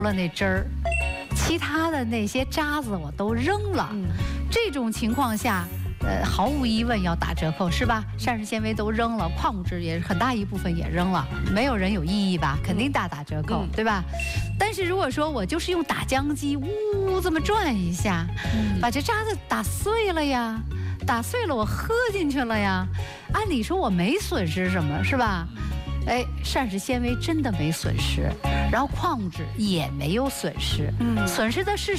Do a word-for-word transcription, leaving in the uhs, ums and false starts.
了那汁儿，其他的那些渣子我都扔了。嗯、这种情况下，呃，毫无疑问要打折扣，是吧？膳食纤维都扔了，矿物质也很大一部分也扔了，没有人有异议吧？肯定大打折扣，嗯、对吧？但是如果说我就是用打浆机，呜这么转一下，嗯、把这渣子打碎了呀。打碎了，我喝进去了呀。按理说我没损失什么，是吧？哎，膳食纤维真的没损失，然后矿物质也没有损失，嗯，损失的是